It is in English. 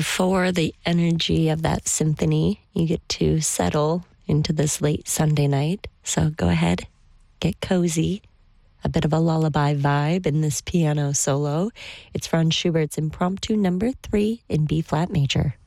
before the energy of that symphony, you get to settle into this late Sunday night. So go ahead, get cozy. A bit of a lullaby vibe in this piano solo. It's Franz Schubert's Impromptu number 3 in B-flat major.